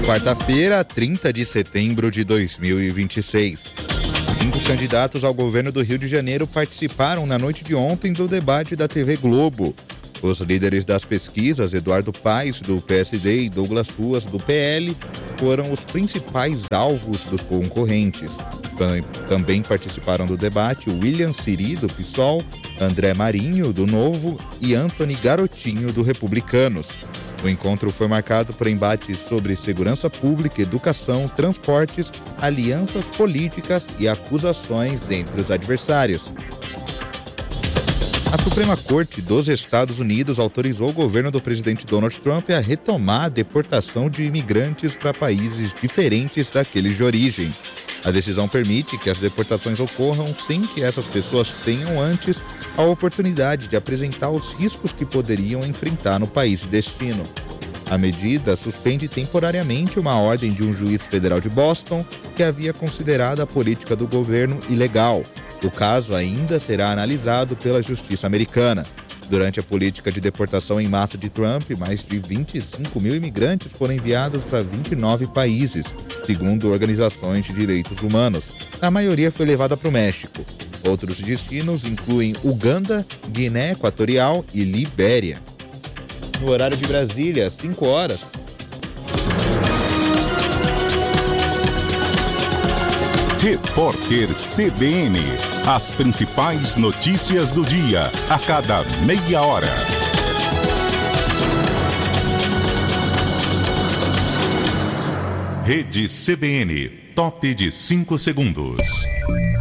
Quarta-feira, 30 de setembro de 2026. 5 candidatos ao governo do Rio de Janeiro participaram na noite de ontem do debate da TV Globo. Os líderes das pesquisas, Eduardo Paes, do PSD, e Douglas Ruas, do PL, foram os principais alvos dos concorrentes. Também participaram do debate William Siri, do PSOL, André Marinho, do Novo, e Antony Garotinho, do Republicanos. O encontro foi marcado por embates sobre segurança pública, educação, transportes, alianças políticas e acusações entre os adversários. A Suprema Corte dos Estados Unidos autorizou o governo do presidente Donald Trump a retomar a deportação de imigrantes para países diferentes daqueles de origem. A decisão permite que as deportações ocorram sem que essas pessoas tenham antes a oportunidade de apresentar os riscos que poderiam enfrentar no país de destino. A medida suspende temporariamente uma ordem de um juiz federal de Boston que havia considerado a política do governo ilegal. O caso ainda será analisado pela justiça americana. Durante a política de deportação em massa de Trump, mais de 25 mil imigrantes foram enviados para 29 países, segundo organizações de direitos humanos. A maioria foi levada para o México. Outros destinos incluem Uganda, Guiné Equatorial e Libéria. No horário de Brasília, 5 horas. Repórter CBN. As principais notícias do dia, a cada meia hora. Rede CBN, top de 5 segundos.